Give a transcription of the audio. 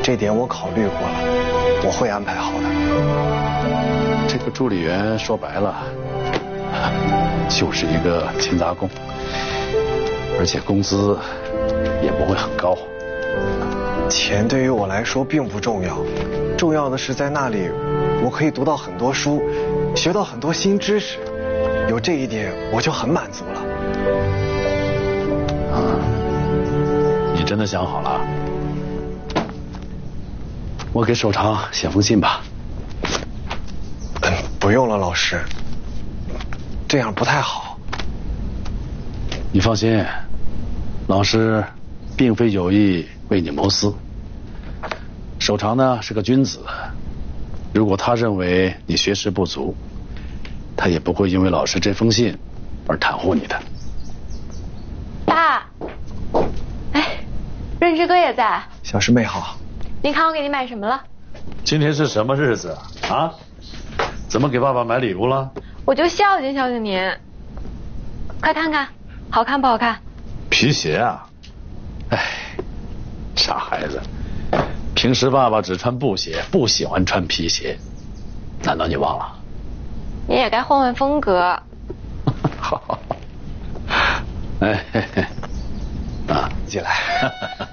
这点我考虑过了，我会安排好的。 这个助理员说白了，就是一个勤杂工，而且工资也不会很高。 钱对于我来说并不重要，重要的是在那里，我可以读到很多书，学到很多新知识，有这一点我就很满足了。 你真的想好了？我给守常写封信吧。 不用了，老师，这样不太好。 你放心，老师并非有意为你谋私。守常呢是个君子，如果他认为你学识不足，他也不会因为老师这封信而袒护你的。 爸，哎，润之哥也在。 小师妹好。 你看我给你买什么了？ 今天是什么日子啊？怎么给爸爸买礼物了？ 我就孝敬孝敬您。快看看，好看不好看？ 皮鞋啊！哎，傻孩子，平时爸爸只穿布鞋，不喜欢穿皮鞋，难道你忘了？ 你也该换换风格。 好，哎，嘿嘿